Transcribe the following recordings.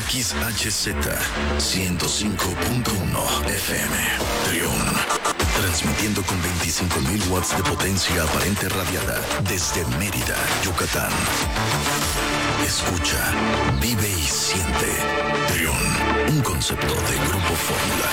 XHZ 105.1 FM. Trión. Transmitiendo con 25.000 watts de potencia aparente radiada desde Mérida, Yucatán. Escucha, vive y siente. Trión, un concepto de Grupo Fórmula.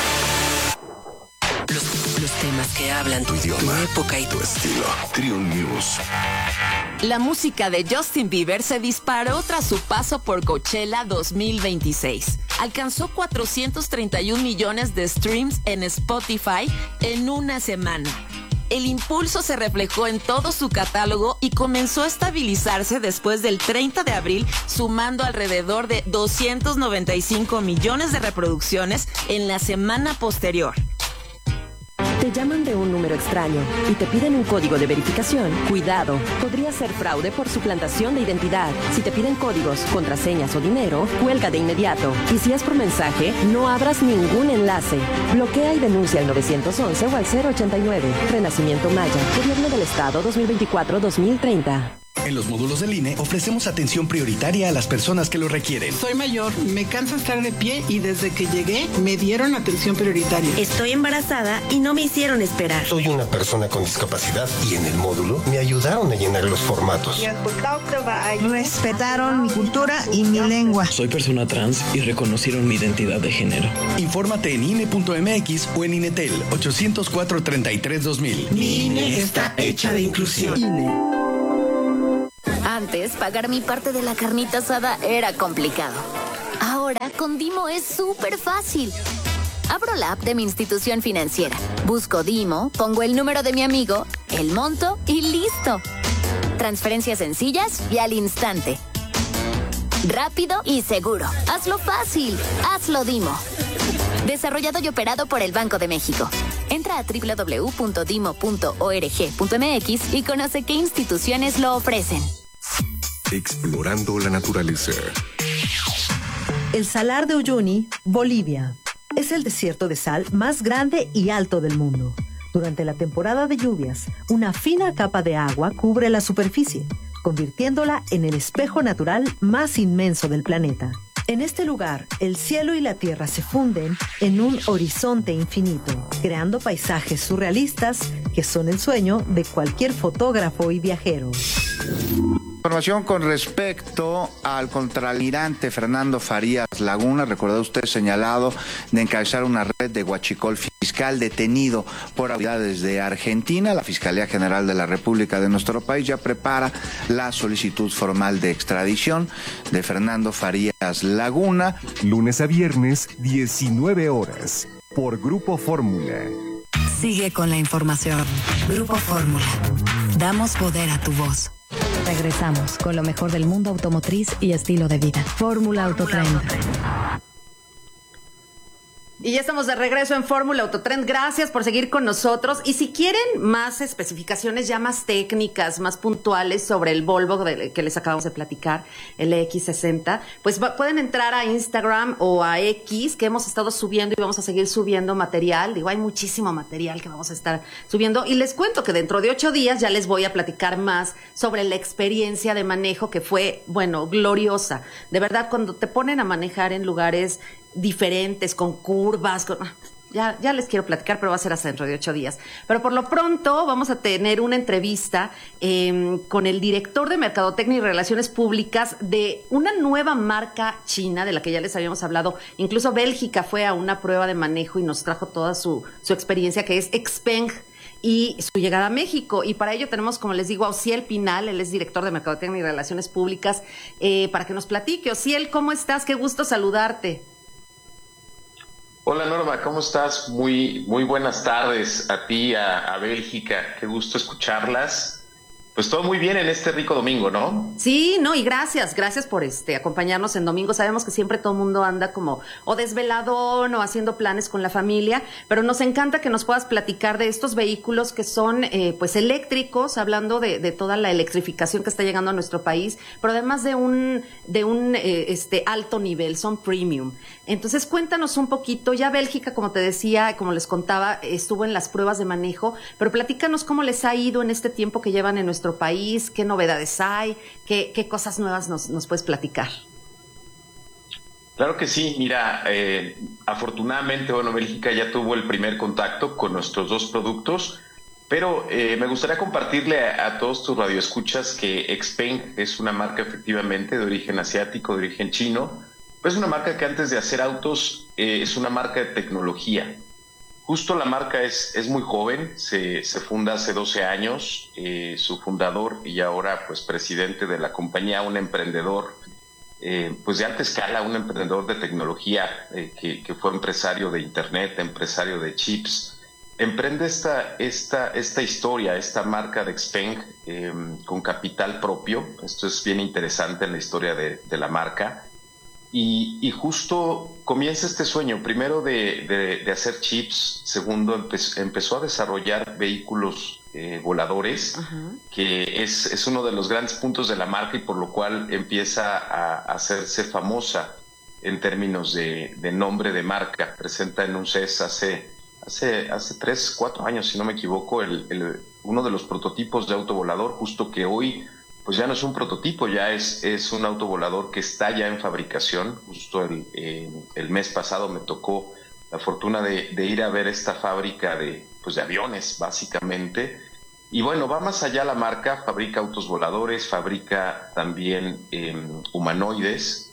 Los temas que hablan tu idioma, tu época y tu estilo. Trión News. La música de Justin Bieber se disparó tras su paso por Coachella 2026. Alcanzó 431 millones de streams en Spotify en una semana. El impulso se reflejó en todo su catálogo y comenzó a estabilizarse después del 30 de abril, sumando alrededor de 295 millones de reproducciones en la semana posterior. Te llaman de un número extraño y te piden un código de verificación. Cuidado, podría ser fraude por suplantación de identidad. Si te piden códigos, contraseñas o dinero, cuelga de inmediato. Y si es por mensaje, no abras ningún enlace. Bloquea y denuncia al 911 o al 089. Renacimiento Maya, Gobierno del Estado 2024-2030. En los módulos del INE ofrecemos atención prioritaria a las personas que lo requieren. Soy mayor, me cansa estar de pie y desde que llegué me dieron atención prioritaria. Estoy embarazada y no me hicieron esperar. Soy una persona con discapacidad y en el módulo me ayudaron a llenar los formatos. Respetaron mi cultura y mi lengua. Soy persona trans y reconocieron mi identidad de género. Infórmate en INE.mx o en INETEL 804-33-2000. Mi INE está hecha de inclusión. INE. Antes, pagar mi parte de la carnita asada era complicado. Ahora, con Dimo es súper fácil. Abro la app de mi institución financiera, busco Dimo, pongo el número de mi amigo, el monto y ¡listo! Transferencias sencillas y al instante. Rápido y seguro. Hazlo fácil. Hazlo Dimo. Desarrollado y operado por el Banco de México. Entra a www.dimo.org.mx y conoce qué instituciones lo ofrecen. Explorando la naturaleza. El Salar de Uyuni, Bolivia. Es el desierto de sal más grande y alto del mundo. Durante la temporada de lluvias, una fina capa de agua cubre la superficie, convirtiéndola en el espejo natural más inmenso del planeta. En este lugar, el cielo y la tierra se funden en un horizonte infinito, creando paisajes surrealistas que son el sueño de cualquier fotógrafo y viajero. Información con respecto al contraalmirante Fernando Farías Laguna. Recuerda usted señalado de encabezar una red de huachicol fiscal detenido por autoridades de Argentina. La Fiscalía General de la República de nuestro país ya prepara la solicitud formal de extradición de Fernando Farías Laguna. Lunes a viernes, 19 horas, por Grupo Fórmula. Sigue con la información. Grupo Fórmula. Damos poder a tu voz. Regresamos con lo mejor del mundo automotriz y estilo de vida. Fórmula Autotrend. Y ya estamos de regreso en Fórmula Autotrend. Gracias por seguir con nosotros. Y si quieren más especificaciones ya más técnicas, más puntuales sobre el Volvo que les acabamos de platicar, el EX60, pues pueden entrar a Instagram o a X, que hemos estado subiendo y vamos a seguir subiendo material. Digo, hay muchísimo material que vamos a estar subiendo. Y les cuento que dentro de 8 días ya les voy a platicar más sobre la experiencia de manejo que fue, bueno, gloriosa. De verdad, cuando te ponen a manejar en lugares diferentes, con curvas, ya les quiero platicar, pero va a ser hasta dentro de 8 días. Pero por lo pronto vamos a tener una entrevista con el director de Mercadotecnia y Relaciones Públicas de una nueva marca china, de la que ya les habíamos hablado. Incluso Bélgica fue a una prueba de manejo y nos trajo toda su experiencia, que es Xpeng, y su llegada a México. Y para ello tenemos, como les digo, a Osiel Pinal. Él es director de Mercadotecnia y Relaciones Públicas, para que nos platique. Osiel, ¿cómo estás? Qué gusto saludarte. Hola Norma, ¿cómo estás? Muy buenas tardes a ti, a Bélgica, qué gusto escucharlas. Pues todo muy bien en este rico domingo, ¿no? Sí, no, y gracias por acompañarnos en domingo. Sabemos que siempre todo el mundo anda como o desveladón o haciendo planes con la familia, pero nos encanta que nos puedas platicar de estos vehículos que son pues eléctricos, hablando de toda la electrificación que está llegando a nuestro país, pero además de un alto nivel, son premium. Entonces cuéntanos un poquito, ya Bélgica, como te decía, como les contaba, estuvo en las pruebas de manejo, pero platícanos cómo les ha ido en este tiempo que llevan en nuestro país, qué novedades hay, qué cosas nuevas nos puedes platicar. Claro que sí, mira, afortunadamente, bueno, Bélgica ya tuvo el primer contacto con nuestros 2 productos, pero me gustaría compartirle a todos tus radioescuchas que Xpeng es una marca efectivamente de origen asiático, de origen chino, pues es una marca que antes de hacer autos es una marca de tecnología. Justo la marca es muy joven, se funda hace 12 años, su fundador y ahora pues presidente de la compañía, un emprendedor pues de alta escala, un emprendedor de tecnología que fue empresario de internet, empresario de chips, emprende esta historia, esta marca de Xpeng con capital propio. Esto es bien interesante en la historia de la marca. Y justo comienza este sueño, primero de hacer chips, segundo empezó a desarrollar vehículos voladores, que es uno de los grandes puntos de la marca y por lo cual empieza a hacerse famosa en términos de nombre de marca. Presenta en un CES hace 3, 4 años, si no me equivoco, uno de los prototipos de auto volador, justo que hoy pues ya no es un prototipo, ya es un auto volador que está ya en fabricación. Justo el mes pasado me tocó la fortuna de ir a ver esta fábrica de aviones, básicamente. Y bueno, va más allá la marca, fabrica autos voladores, fabrica también humanoides.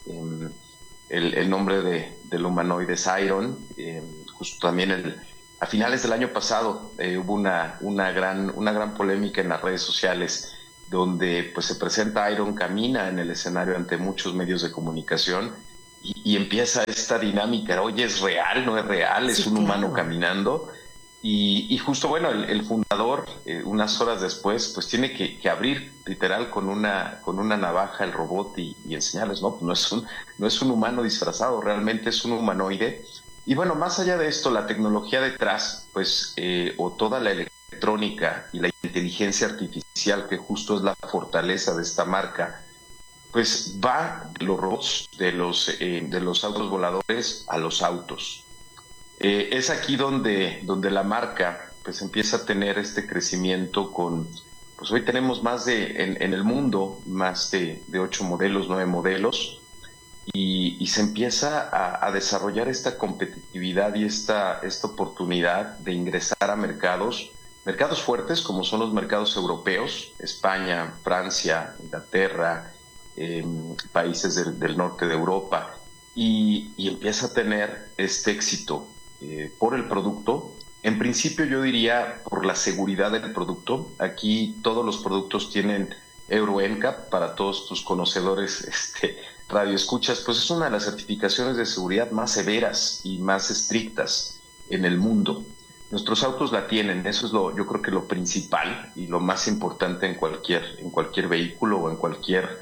El nombre del humanoide es Iron. Justo también a finales del año pasado hubo una gran polémica en las redes sociales, donde pues se presenta Iron, camina en el escenario ante muchos medios de comunicación y empieza esta dinámica, oye, ¿es real? ¿No es real? ¿Es un humano caminando? Y justo, bueno, el fundador, unas horas después, pues tiene que abrir literal con una navaja el robot y enseñarles, no, pues no es un humano disfrazado, realmente es un humanoide. Y bueno, más allá de esto, la tecnología detrás, pues, o toda la electrónica y la inteligencia artificial, que justo es la fortaleza de esta marca, pues va los robots de los autos voladores a los autos. Es aquí donde la marca pues empieza a tener este crecimiento pues hoy tenemos en el mundo más de 8 modelos, 9 modelos, y se empieza a desarrollar esta competitividad y esta oportunidad de ingresar a mercados fuertes como son los mercados europeos, España, Francia, Inglaterra, países del norte de Europa, y empieza a tener este éxito por el producto. En principio yo diría por la seguridad del producto. Aquí todos los productos tienen Euro NCAP, para todos tus conocedores radioescuchas, pues es una de las certificaciones de seguridad más severas y más estrictas en el mundo. Nuestros autos la tienen, eso es yo creo que lo principal y lo más importante en cualquier vehículo o en cualquier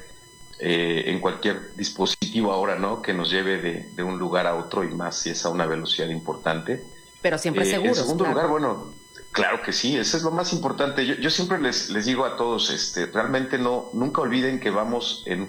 dispositivo ahora, ¿no? Que nos lleve de un lugar a otro, y más si es a una velocidad importante. Pero siempre seguros. En segundo lugar, bueno, claro que sí, eso es lo más importante. Yo siempre les digo a todos, realmente nunca olviden que vamos en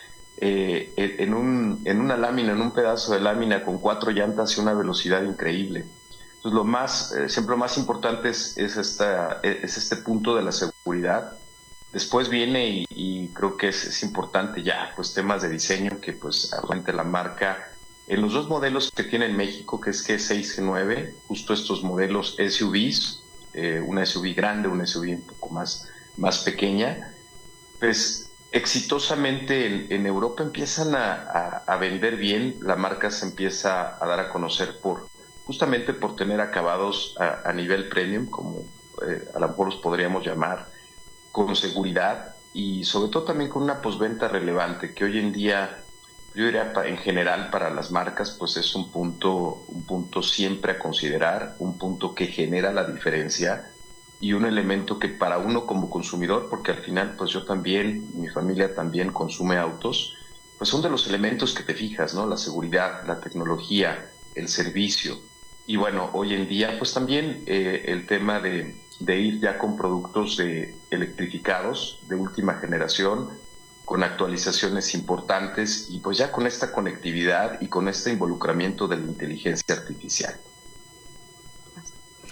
una lámina, en un pedazo de lámina con 4 llantas y una velocidad increíble. Entonces siempre lo más importante es este punto de la seguridad. Después viene y creo que es importante ya pues temas de diseño, que pues realmente la marca en los 2 modelos que tiene en México, que es G6, G9, justo estos modelos SUVs, una SUV grande, una SUV un poco más pequeña, pues exitosamente en Europa empiezan a vender bien. La marca se empieza a dar a conocer justamente por tener acabados a nivel premium, como a lo mejor los podríamos llamar, con seguridad y sobre todo también con una postventa relevante, que hoy en día yo diría en general para las marcas pues es un punto siempre a considerar, un punto que genera la diferencia y un elemento que para uno como consumidor, porque al final pues yo también, mi familia también consume autos, pues son de los elementos que te fijas, ¿no? La seguridad, la tecnología, el servicio. Y bueno, hoy en día pues también el tema de ir ya con productos electrificados de última generación, con actualizaciones importantes y pues ya con esta conectividad y con este involucramiento de la inteligencia artificial. No,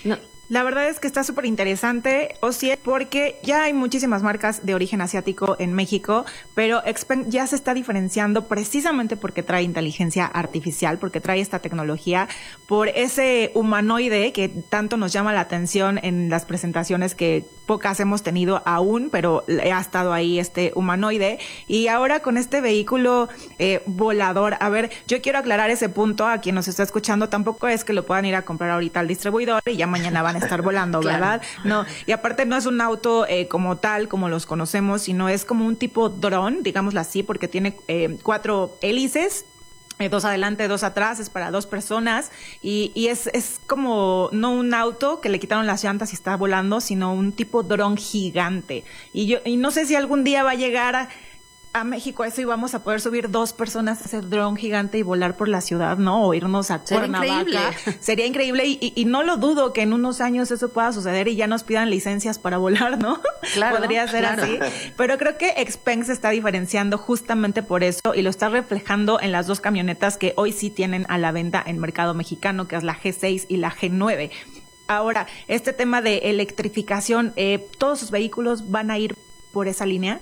La verdad es que está súper interesante, Osiel, porque ya hay muchísimas marcas de origen asiático en México, pero Xpeng ya se está diferenciando precisamente porque trae inteligencia artificial, porque trae esta tecnología, por ese humanoide que tanto nos llama la atención en las presentaciones que pocas hemos tenido aún, pero ha estado ahí este humanoide. Y ahora con este vehículo volador, a ver, yo quiero aclarar ese punto a quien nos está escuchando, tampoco es que lo puedan ir a comprar ahorita al distribuidor y ya mañana van a estar volando, ¿verdad? Claro. No, y aparte no es un auto como tal, como los conocemos, sino es como un tipo dron, digámoslo así, porque tiene 4 hélices, 2 adelante, 2 atrás, es para 2 personas y es como no un auto que le quitaron las llantas y está volando, sino un tipo dron gigante. Y no sé si algún día va a llegar a México eso y vamos a poder subir 2 personas a ese dron gigante y volar por la ciudad, ¿no? O irnos a Cuernavaca. Sería increíble y no lo dudo que en unos años eso pueda suceder y ya nos pidan licencias para volar, ¿no? Claro, podría ser así. Pero creo que Xpeng se está diferenciando justamente por eso y lo está reflejando en las 2 camionetas que hoy sí tienen a la venta en mercado mexicano, que es la G6 y la G9. Ahora, este tema de electrificación, ¿todos sus vehículos van a ir por esa línea?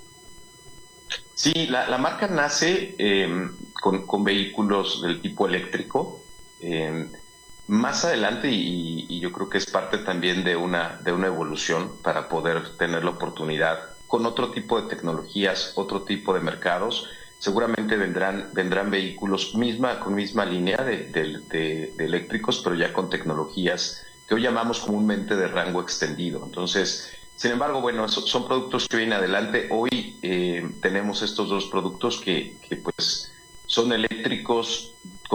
Sí, la marca nace con vehículos del tipo eléctrico. Más adelante, y yo creo que es parte también de una evolución para poder tener la oportunidad con otro tipo de tecnologías, otro tipo de mercados. Seguramente vendrán vehículos con misma línea de eléctricos, pero ya con tecnologías que hoy llamamos comúnmente de rango extendido. Entonces, sin embargo, bueno, son productos que vienen adelante. Hoy tenemos estos 2 productos que pues son eléctricos